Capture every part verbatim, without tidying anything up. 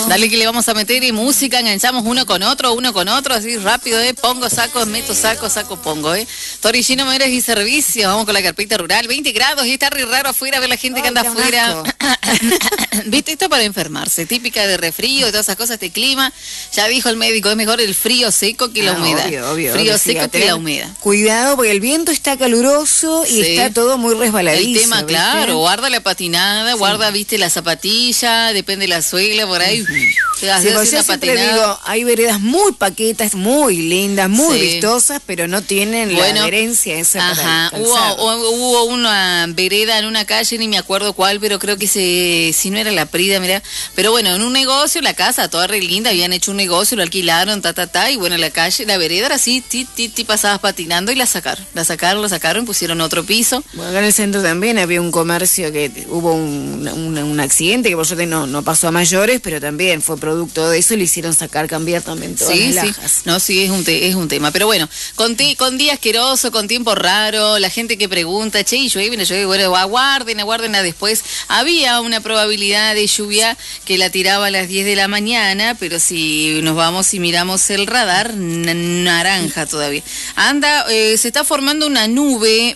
Dale que le vamos a meter y música, enganchamos uno con otro, uno con otro, así rápido, ¿eh? Pongo, saco, meto, saco, saco, pongo, ¿eh? Torillino, Muebles y Servicios, vamos con la carpita rural, veinte grados y está re raro afuera, ver la gente oh, que anda afuera. ¿Viste? Esto para enfermarse, típica de resfrío y todas esas cosas, este clima. Ya dijo el médico, es mejor el frío seco que la ah, humedad. Obvio, obvio, frío obvio, seco sí, que la humedad. Cuidado, porque el viento está caluroso y sí. Está todo muy resbaladizo. El tema, ¿viste? claro, guarda la patinada, sí. Guarda, viste, la zapatilla, depende de la suela, por ahí. Sí, pues yo siempre digo, hay veredas muy paquetas, muy lindas, muy sí. vistosas, pero no tienen bueno, la adherencia esa ajá. para hubo, hubo una vereda en una calle, ni me acuerdo cuál, pero creo que se, si no era La Prida, mira. Pero bueno, en un negocio, la casa toda re linda, habían hecho un negocio, lo alquilaron, ta, ta, ta, y bueno, la calle, la vereda era así, ti, ti, ti, pasabas patinando y la sacaron. La sacaron, la sacaron, pusieron otro piso. Bueno, acá en el centro también había un comercio que hubo un, un, un accidente que por suerte no, no pasó a mayores, pero también fue producto de eso y le hicieron sacar, cambiar también todas sí, las sí. lajas. No, sí, es un, te, es un tema. Pero bueno, con, ti, con día asqueroso, con tiempo raro, la gente que pregunta, che, y llueve, no llueve, bueno, aguarden, aguarden a después. Había una probabilidad de lluvia que la tiraba a las diez de la mañana, pero si nos vamos y miramos el radar, naranja todavía. Anda, eh, se está formando una nube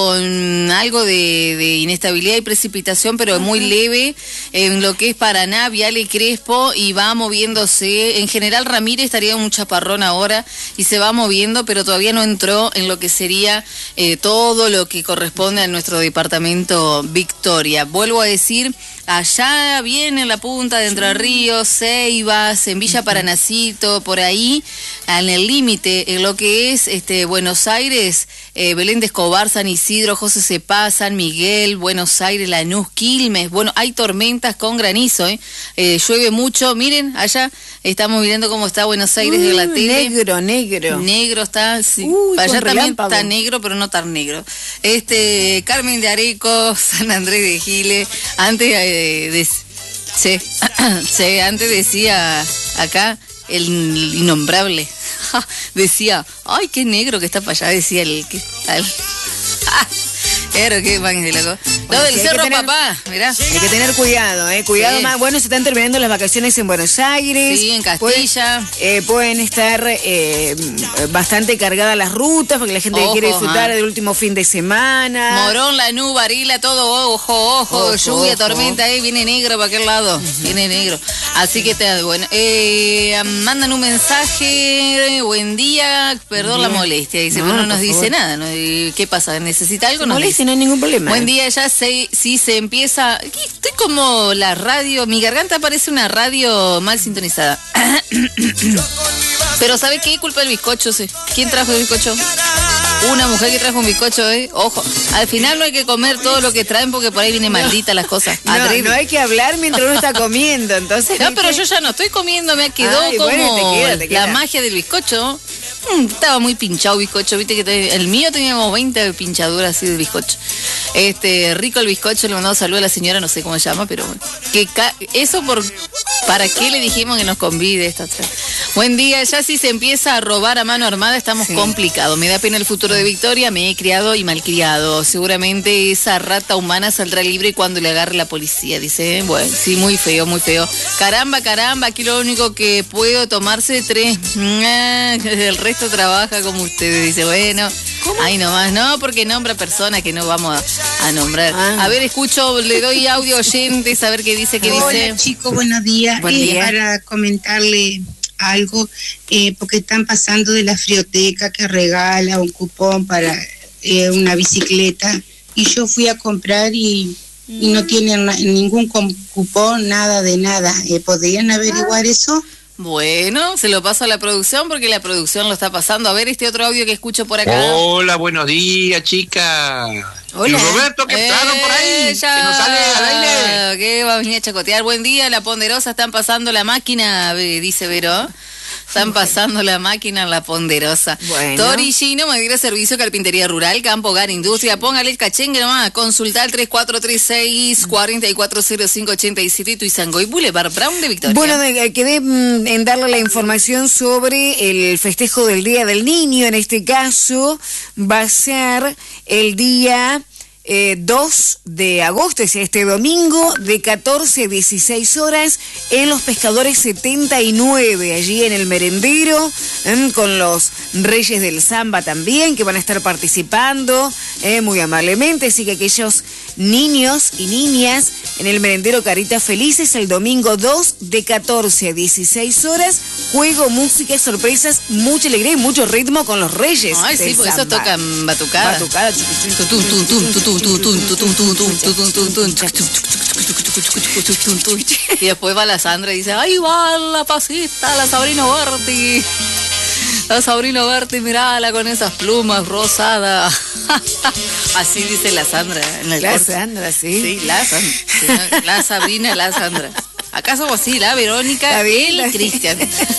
con algo de, de inestabilidad y precipitación, pero muy leve en lo que es Paraná, Viale y Crespo, y va moviéndose. En general Ramírez estaría un chaparrón ahora y se va moviendo, pero todavía no entró en lo que sería eh, todo lo que corresponde a nuestro departamento Victoria. Vuelvo a decir, allá viene en la punta de Entre Ríos, Ceibas, en Villa Paranacito, por ahí, en el límite, en lo que es este Buenos Aires, eh, Belén de Escobar, San Isidro, José Cepá, San Miguel, Buenos Aires, Lanús, Quilmes. Bueno, hay tormentas con granizo, ¿eh? Eh, llueve mucho. Miren, allá estamos viendo cómo está Buenos Aires Uy, de la tele. Negro, negro. Negro está, sí. Uy, allá también relámpago. Está negro, pero no tan negro. Este, Carmen de Areco, San Andrés de Giles, antes eh, de, sí, sí, antes decía acá el innombrable. Decía, ay, qué negro que está para allá, decía el que el, Pero qué van de loco. Lo del cerro, tener, papá, mirá. Hay que tener cuidado, eh. Cuidado sí. más. Bueno, se están terminando las vacaciones en Buenos Aires. Sí, en Castilla. Pueden, eh, pueden estar eh, bastante cargadas las rutas, porque la gente ojo, quiere disfrutar ah. del último fin de semana. Morón, Lanús, Barila, todo ojo, ojo, ojo lluvia, ojo. Tormenta, eh, viene negro para aquel lado. Uh-huh. Viene negro. Así que está bueno. Eh, mandan un mensaje, buen día, perdón Bien. la molestia. Dice, no, pero no nos dice favor. nada. ¿no? ¿Qué pasa? ¿Necesita algo? No molestia, no hay ningún problema. Buen día, ya sé, si se empieza... Estoy como la radio, mi garganta parece una radio mal sintonizada. Pero ¿sabe qué? Culpa del bizcocho, sí. ¿Quién trajo el bizcocho? Una mujer que trajo un bizcocho, ¿eh? Ojo, al final no hay que comer todo lo que traen porque por ahí viene maldita las cosas. No, no hay que hablar mientras uno está comiendo, entonces... No, pero que... yo ya no estoy comiendo, me quedó Ay, como bueno, te queda, te queda. la magia del bizcocho. Mm, estaba muy pinchado bizcocho, viste que te... el mío teníamos veinte pinchaduras así de bizcocho. Este, rico el bizcocho, le mandamos saludo a la señora, no sé cómo se llama, pero bueno. Que ca... Eso por... ¿Para qué le dijimos que nos convide esta? Buen día, ya si se empieza a robar a mano armada estamos sí. complicados. Me da pena el futuro de Victoria, me he criado y malcriado. Seguramente esa rata humana saldrá libre cuando le agarre la policía, dice. Bueno, sí, muy feo, muy feo. Caramba, caramba, aquí lo único que puedo tomarse tres. El resto trabaja como ustedes, dice. Bueno, ¿Cómo? Ahí nomás, no, porque nombra personas que no vamos a, a nombrar. Ah. A ver, escucho, le doy audio oyentes, a ver qué dice, qué Hola, dice. Hola chicos, buenos días. Buen eh, día. Para comentarle algo, eh, porque están pasando de la frioteca que regala un cupón para eh, una bicicleta, y yo fui a comprar y, y no tienen na- ningún cupón, nada de nada. Eh, ¿Podrían averiguar eso? Bueno, se lo paso a la producción porque la producción lo está pasando. A ver este otro audio que escucho por acá. Hola, buenos días, chicas. Hola. Y Roberto, que entraron por ahí, Ella. que nos sale al aire. ¿Qué va a venir a chacotear? Buen día, la Ponderosa, están pasando la máquina, dice Vero. Están pasando la máquina en la Ponderosa. Bueno. Torillino, Madera Servicio, Carpintería Rural, Campo, Hogar, Industria. Póngale el cachengue nomás. Consultar tres cuatro tres seis, cuatro cuatro cero cinco ocho siete, Tuizangoy Boulevard, Brown de Victoria. Bueno, de, quedé mm, en darle la información sobre el festejo del Día del Niño. En este caso va a ser el día eh, dos de agosto, es este domingo, de catorce a dieciséis horas, en Los Pescadores setenta y nueve, allí en el merendero, eh, con los Reyes del Samba también, que van a estar participando eh, muy amablemente, así que aquellos niños y niñas en el merendero Caritas Felices, el domingo dos, de catorce a dieciséis horas, juego, música y sorpresas, mucha alegría y mucho ritmo con los Reyes. Ay, sí, porque eso tocan batucada. Batucada. Y después va la Sandra y dice, ahí va la pasita, la Sabrina Berti. La Sabrina Berti, mirala con esas plumas rosadas. Así dice la Sandra en el La corte. Sandra, sí. Sí, la Sandra. Sí, no, la Sabrina, la Sandra. Acá somos así, la Verónica, él y Cristian.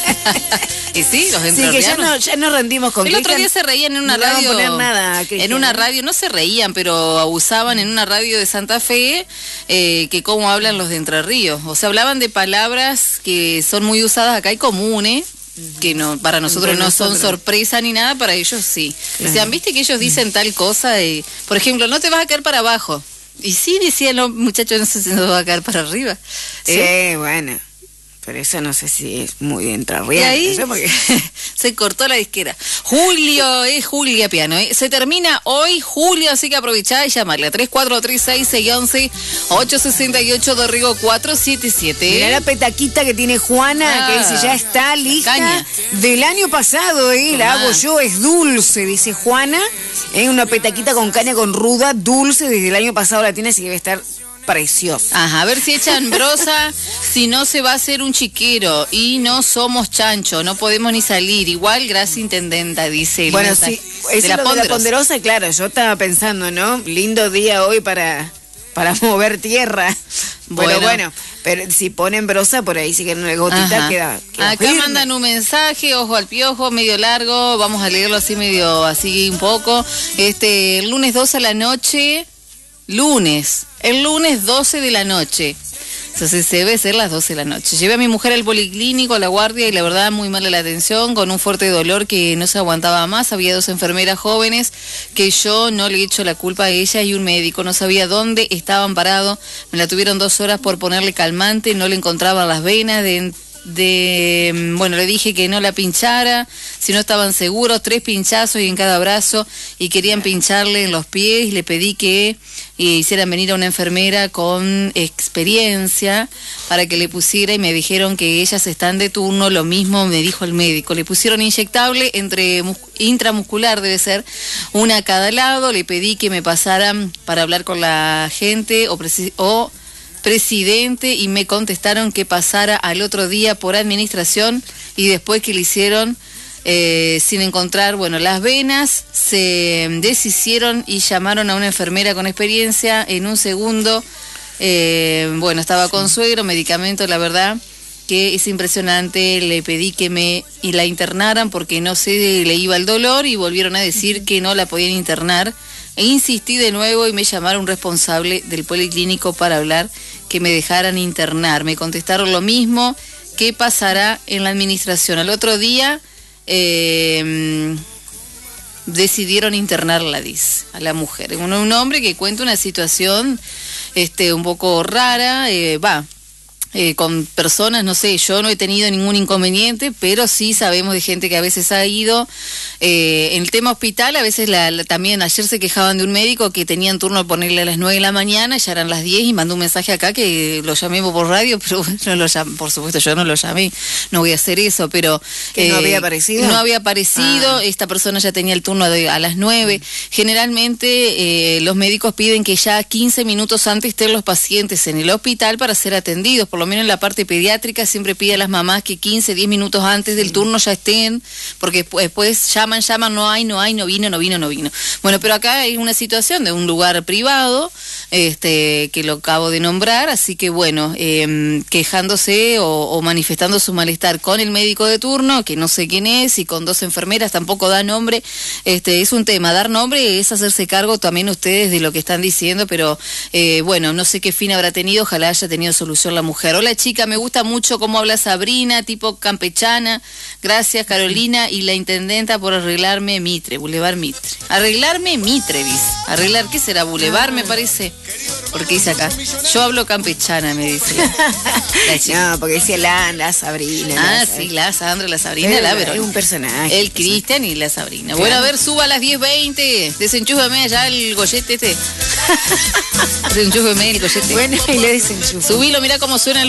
Y sí, los Sí, que ya entrerrianos. no, ya no rendimos con El otro Cristian. día se reían en una No le vamos radio. a poner nada a Cristian, en una ¿eh? radio, no se reían, pero abusaban en una radio de Santa Fe, eh, que cómo hablan los de Entre Ríos. O sea, hablaban de palabras que son muy usadas acá y comunes, que no para nosotros Entre no son nosotros. sorpresa ni nada, para ellos sí. Claro. O sea, viste que ellos dicen tal cosa, de, por ejemplo, no te vas a caer para abajo. Y sí decían los muchachos, no sé si nos va a caer para arriba. ¿Eh? Sí, bueno. Pero eso no sé si es muy Y entrarriano. ahí ¿no? Porque... se cortó la disquera. Julio, es Julia Piano. ¿eh? Se termina hoy Julio, así que aprovechá y llamarle a tres cuatro tres seis seis once ocho sesenta y ocho de Rigo cuatro siete siete. Mirá la petaquita que tiene Juana, Ah, que dice, ya está lista. caña. Del año pasado, ¿eh? La Tomá. hago yo, es dulce, dice Juana. Es una petaquita con caña con ruda, dulce, desde el año pasado la tiene, así que debe estar preciosa. Ajá, a ver si echan brosa, si no se va a hacer un chiquero y no somos chancho, no podemos ni salir. Igual, gracias intendenta, dice el Bueno, mensaje. sí, De eso la es lo de la Ponderosa. ponderosa, claro, yo estaba pensando, ¿no? Lindo día hoy para, para mover tierra. Bueno. Pero bueno, pero si ponen brosa, por ahí sí que una gotita Ajá. queda, queda Acá firme. mandan un mensaje, ojo al piojo, medio largo, vamos a leerlo así medio, así un poco. Este, el lunes doce a la noche, lunes, el lunes doce de la noche. Entonces debe ser las doce de la noche. Llevé a mi mujer al policlínico, a la guardia, y la verdad muy mala la atención, con un fuerte dolor que no se aguantaba más. Había dos enfermeras jóvenes que yo no le echo la culpa a ella, y un médico. No sabía dónde estaban parados. Me la tuvieron dos horas por ponerle calmante, no le encontraban las venas de... de bueno, le dije que no la pinchara si no estaban seguros, tres pinchazos y en cada brazo, y querían pincharle en los pies, y le pedí que eh, hicieran venir a una enfermera con experiencia para que le pusiera, y me dijeron que ellas están de turno. Lo mismo me dijo el médico, le pusieron inyectable entre mus- intramuscular, debe ser una a cada lado. Le pedí que me pasaran para hablar con la gente o, presi- o presidente, y me contestaron que pasara al otro día por administración, y después que le hicieron eh, sin encontrar, bueno, las venas, se deshicieron y llamaron a una enfermera con experiencia en un segundo. Eh, bueno, estaba con suegro, medicamento, la verdad que es impresionante. Le pedí que me y la internaran porque no sé, le iba el dolor, y volvieron a decir que no la podían internar. E insistí de nuevo y me llamaron un responsable del policlínico para hablar que me dejaran internar. Me contestaron lo mismo, ¿qué pasará en la administración? Al otro día eh, decidieron internarla, dice, a la mujer. Un, un hombre que cuenta una situación este, un poco rara, eh, va... Eh, con personas, no sé, yo no he tenido ningún inconveniente, pero sí sabemos de gente que a veces ha ido. Eh, en el tema hospital, a veces la, la, también ayer se quejaban de un médico que tenían turno de ponerle a las nueve de la mañana, ya eran las diez, y mandó un mensaje acá que lo llamemos por radio, pero no lo llam- por supuesto yo no lo llamé, no voy a hacer eso, pero... ¿Que no había aparecido? No había aparecido, Ah. esta persona ya tenía el turno de, a las nueve. Generalmente eh, los médicos piden que ya quince minutos antes estén los pacientes en el hospital para ser atendidos, por lo menos en la parte pediátrica siempre pide a las mamás que quince, diez minutos antes del turno ya estén, porque después, después llaman, llaman, no hay, no hay, no vino, no vino, no vino. Bueno, pero acá hay una situación de un lugar privado, este, que lo acabo de nombrar, así que bueno, eh, quejándose o, o manifestando su malestar con el médico de turno, que no sé quién es, y con dos enfermeras, tampoco da nombre. Este, es un tema, dar nombre es hacerse cargo también ustedes de lo que están diciendo, pero eh, bueno, no sé qué fin habrá tenido, ojalá haya tenido solución la mujer. Hola chica, me gusta mucho cómo habla Sabrina, tipo campechana. Gracias Carolina y la intendenta por arreglarme Mitre, Boulevard Mitre. Arreglarme Mitre, dice. Arreglar, ¿qué será? Boulevard, me parece. Porque dice acá, yo hablo campechana, me dice la, la chica. No, porque decía la, la Sabrina. Ah, la, sí, la Sandra, la Sabrina, Pero la es Verónica. un personaje. El Cristian y la Sabrina. Claro. Bueno, a ver, suba a las diez veinte. Desenchúfame allá el gollete este. Desenchúfame el gollete. Bueno, y le desenchufo. Subilo, mira cómo suena el